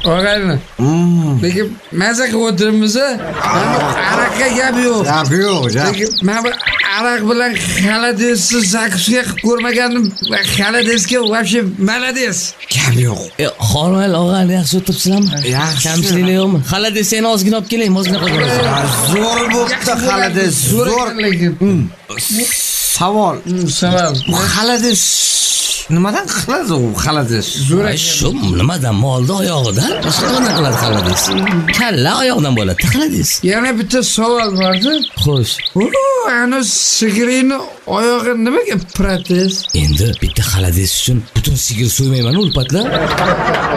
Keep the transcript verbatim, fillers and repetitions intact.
og'ayni. Lekin maza qilib o'tiribmiz. Araqqa gap yo'q. Gap yo'q, lekin men bu araq bilan xaladesni zakusga qilib ko'rmagandim. Xaladesga вообще молодец. Gap yo'q. Xormal og'ayni yaxshi o'tiribsizlarmi? Yaxshi. Kamchiliklar yo'qmi? Xalades seni ozgina olib keling, ozgina qoldirasiz. Zo'r bo'pti xalades, zo'r. lekin. Savol. Savol. Xalades nimadan qiladi u xalades? Zo'r. Shu nimadan molda oyog'idan? Boshqa nima qiladi xalades? Kalla oyoqdan bo'ladi xalades. Yana bitta savol bordi. Xo'sh. Ana sigirni oyog'i nimaga protez? Endi bitta xalades uchun butun sigir so'ymayman ulpatlar.